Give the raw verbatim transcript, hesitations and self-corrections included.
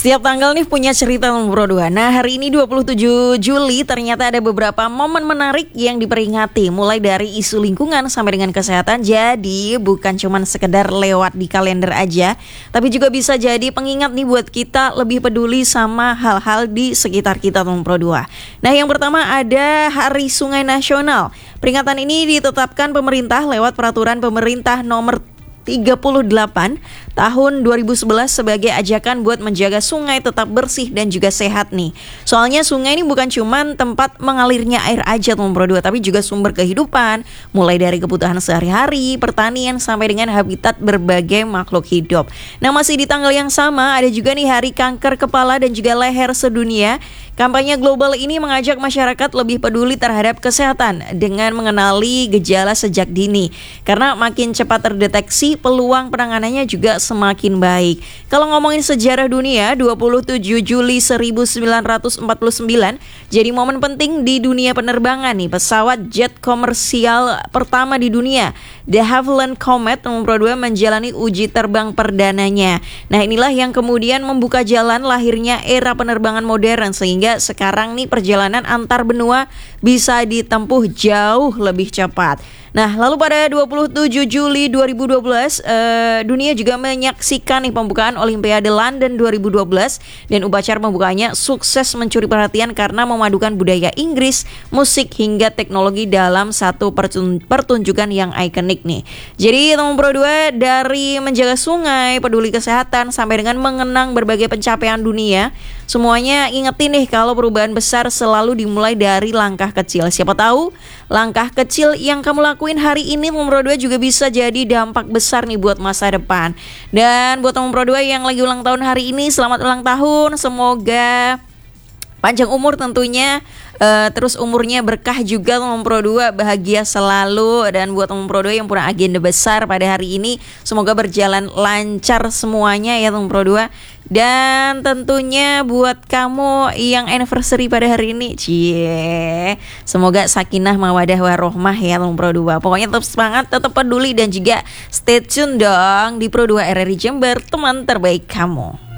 Setiap tanggal nih punya cerita nomor dua. Nah, hari ini dua puluh tujuh Juli ternyata ada beberapa momen menarik yang diperingati, mulai dari isu lingkungan sampai dengan kesehatan. Jadi bukan cuman sekedar lewat di kalender aja, tapi juga bisa jadi pengingat nih buat kita lebih peduli sama hal-hal di sekitar kita nomor dua. Nah, yang pertama ada Hari Sungai Nasional. Peringatan ini ditetapkan pemerintah lewat peraturan pemerintah nomor tiga puluh delapan tahun dua ribu sebelas sebagai ajakan buat menjaga sungai tetap bersih dan juga sehat nih. Soalnya sungai ini bukan cuman tempat mengalirnya air aja nomor dua, tapi juga sumber kehidupan, mulai dari kebutuhan sehari-hari, pertanian sampai dengan habitat berbagai makhluk hidup. Nah, masih di tanggal yang sama ada juga nih Hari Kanker Kepala dan juga Leher Sedunia. Kampanye global ini mengajak masyarakat lebih peduli terhadap kesehatan dengan mengenali gejala sejak dini. Karena makin cepat terdeteksi, peluang penanganannya juga semakin baik. Kalau ngomongin sejarah dunia, dua puluh tujuh Juli seribu sembilan ratus empat puluh sembilan jadi momen penting di dunia penerbangan nih. Pesawat jet komersial pertama di dunia, De Havilland Comet nomor dua, menjalani uji terbang perdananya. Nah, inilah yang kemudian membuka jalan lahirnya era penerbangan modern, sehingga sekarang nih perjalanan antar benua bisa ditempuh jauh lebih cepat. Nah, lalu pada dua puluh tujuh Juli dua ribu dua belas eh, dunia juga menyaksikan nih pembukaan Olimpiade London dua ribu dua belas, dan upacara pembukanya sukses mencuri perhatian karena memadukan budaya Inggris, musik hingga teknologi dalam satu pertunjukan yang ikonik nih. Jadi nomor dua, dari menjaga sungai, peduli kesehatan sampai dengan mengenang berbagai pencapaian dunia, semuanya ingetin nih kalau perubahan besar selalu dimulai dari langkah kecil. Siapa tahu langkah kecil yang kamu lakuin hari ini nomor dua juga bisa jadi dampak besar nih buat masa depan. Dan buat nomor dua yang lagi ulang tahun hari ini, selamat ulang tahun. Semoga panjang umur tentunya, uh, terus umurnya berkah juga nomor dua, bahagia selalu. Dan buat nomor dua yang punya agenda besar pada hari ini, semoga berjalan lancar semuanya ya nomor dua. Dan tentunya buat kamu yang anniversary pada hari ini, cie, semoga sakinah mawadah warohmah ya nomor dua. Pokoknya tetap semangat, tetap peduli, dan juga stay tune dong di Pro dua R R I Jember, teman terbaik kamu.